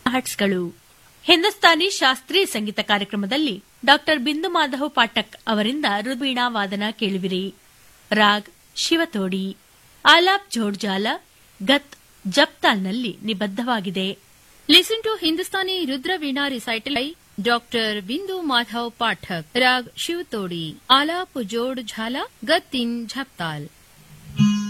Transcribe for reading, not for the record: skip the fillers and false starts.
ಹಟ್ಸ್ಗಳು. ಹಿಂದೂಸ್ತಾನಿ ಶಾಸ್ತ್ರೀಯ ಸಂಗೀತ ಕಾರ್ಯಕ್ರಮದಲ್ಲಿ ಡಾಕ್ಟರ್ ಬಿಂದು ಮಾಧವ್ ಪಾಠಕ್ ಅವರಿಂದ ರುಬೀಣಾ ವಾದನ ಕೇಳುವಿರಿ. ರಾಗ್ ಶಿವತೋಡಿ, ಆಲಾಪ್ ಜೋಡ್ಜಾಲ, ಗತ್ ಜಪ್ತಾಲ್ನಲ್ಲಿ ನಿಬದ್ಧವಾಗಿದೆ. Listen to Hindustani Rudra Veena recital by doctor ಬಿಂದು ಮಾಧವ್ ಪಾಠಕ್. ರಾಗ್ ಶಿವತೋಡಿ, ಆಲಾಪ್ ಜೋಡ್ ಝಾಲ, ಗತ್ ಇನ್ ಝಪ್ತಾಲ್.